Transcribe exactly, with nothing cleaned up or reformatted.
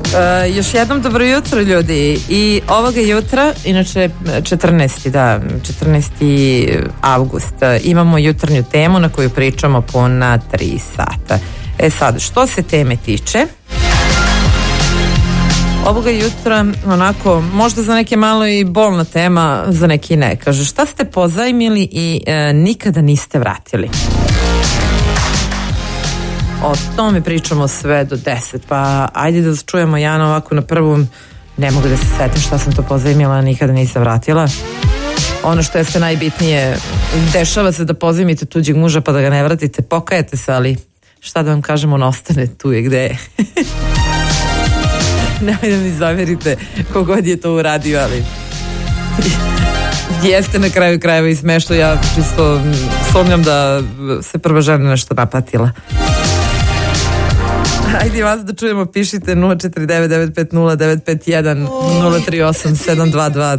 Uh, još jednom dobro jutro, ljudi. I ovoga jutra, inače četrnaesti, da, četrnaesti avgust, imamo jutarnju temu na koju pričamo puna tri sata. E sad, što se teme tiče, ovoga jutra, onako, možda za neke malo i bolna tema, za neki ne. Kaže, šta ste pozajmili i e, nikada niste vratili? O tome pričamo sve do deset, pa ajde da čujemo Jana ovako na prvom. Ne mogu da se setim šta sam to pozajmila, nikada nisam vratila. Ono što je sve najbitnije, dešava se da pozajmite tuđeg muža pa da ga ne vratite, pokajete se, ali šta da vam kažem, on ostane tu je gde je. Nemoj da mi zamerite kogod je to uradio, ali jeste na kraju krajeva i smešno. Ja čisto sumnjam da se prva žena nešto napatila. Ajde vas da čujemo, pišite nula četiri devet devet pet nula devet pet jedan nula tri osam sedam dva dva.